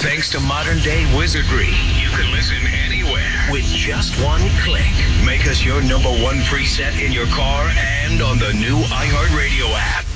Thanks to modern day wizardry, you can listen anywhere with just one click. Make us your number one preset in your car and on the new iHeartRadio app.